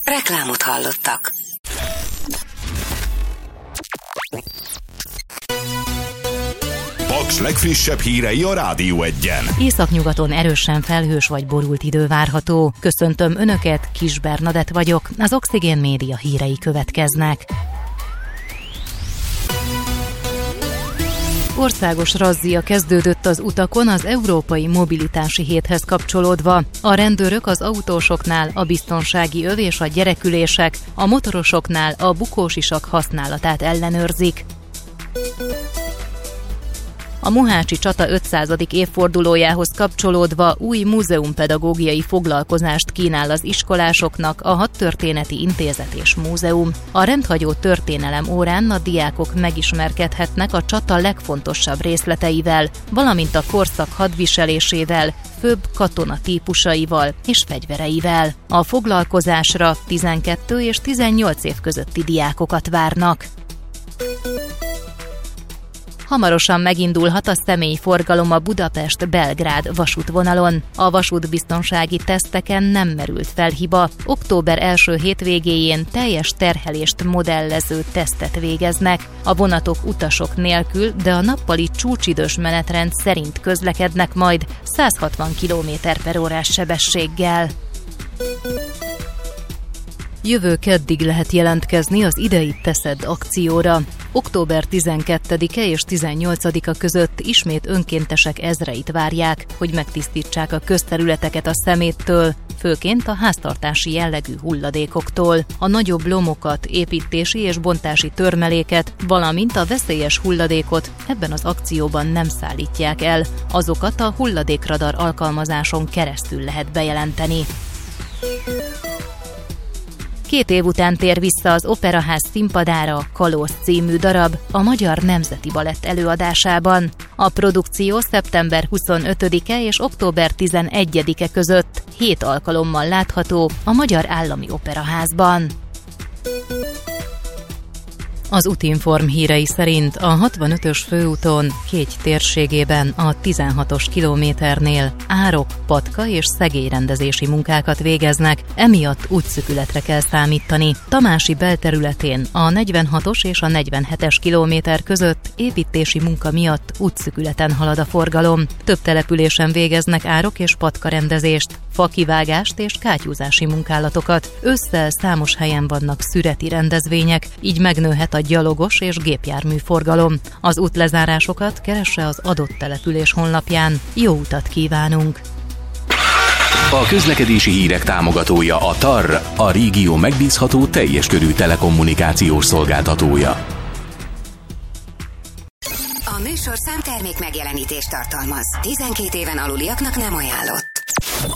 Reklámot hallottak. Paks legfrissebb hírei a Rádió Egyen. Északnyugaton erősen felhős vagy borult idő várható. Köszöntöm Önöket, Kis Bernadett vagyok, az Oxigén Média hírei következnek. Országos razzia kezdődött az utakon az Európai Mobilitási Héthez kapcsolódva. A rendőrök az autósoknál a biztonsági öv és a gyerekülések, a motorosoknál a bukósisak használatát ellenőrzik. A mohácsi csata 500. évfordulójához kapcsolódva új múzeumpedagógiai foglalkozást kínál az iskolásoknak a Hadtörténeti Intézet és Múzeum. A rendhagyó történelem órán a diákok megismerkedhetnek a csata legfontosabb részleteivel, valamint a korszak hadviselésével, főbb katonatípusaival és fegyvereivel. A foglalkozásra 12 és 18 év közötti diákokat várnak. Hamarosan megindulhat a személyforgalom a Budapest-Belgrád vasútvonalon. A vasútbiztonsági teszteken nem merült fel hiba. Október első hétvégéjén teljes terhelést modellező tesztet végeznek. A vonatok utasok nélkül, de a nappali csúcsidős menetrend szerint közlekednek majd 160 km/h sebességgel. Jövő keddig lehet jelentkezni az Ide Itt Teszed akcióra. Október 12-e és 18-a között ismét önkéntesek ezreit várják, hogy megtisztítsák a közterületeket a szeméttől, főként a háztartási jellegű hulladékoktól. A nagyobb lomokat, építési és bontási törmeléket, valamint a veszélyes hulladékot ebben az akcióban nem szállítják el. Azokat a hulladékradar alkalmazáson keresztül lehet bejelenteni. 2 év után tér vissza az Operaház színpadára a Kalóz című darab a Magyar Nemzeti Balett előadásában. A produkció szeptember 25-e és október 11-e között 7 alkalommal látható a Magyar Állami Operaházban. Az Utinform hírei szerint a 65-ös főúton Kégy térségében a 16-os kilométernél árok, patka és szegélyrendezési munkákat végeznek, emiatt útszűkületre kell számítani. Tamási belterületén a 46-os és a 47-es kilométer között építési munka miatt útszűkületen halad a forgalom. Több településen végeznek árok és patka rendezést, fakivágást és kátyúzási munkálatokat. Ősszel számos helyen vannak szüreti rendezvények, így megnőhet a gyalogos és gépjármű forgalom. Az útlezárásokat keresse az adott település honlapján. Jó utat kívánunk! A közlekedési hírek támogatója a TAR, a régió megbízható teljes körű telekommunikációs szolgáltatója. A műsorszám termék megjelenítést tartalmaz. 12 éven aluliaknak nem ajánlott.